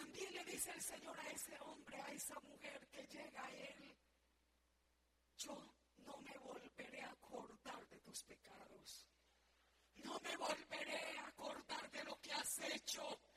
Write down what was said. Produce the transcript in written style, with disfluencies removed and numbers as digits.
también le dice el Señor a ese hombre, a esa mujer que llega a Él: yo no me volveré a acordar de tus pecados. No me volveré a acordar de lo que has hecho.